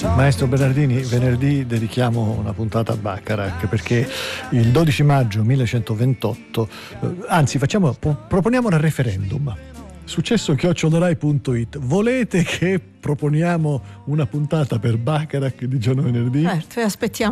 Maestro Bernardini, venerdì dedichiamo una puntata a Bacharach perché il 12 maggio 1128, anzi proponiamo un referendum. Successo@rai.it. Volete che proponiamo una puntata per Bacharach di giorno venerdì? Aspettiamo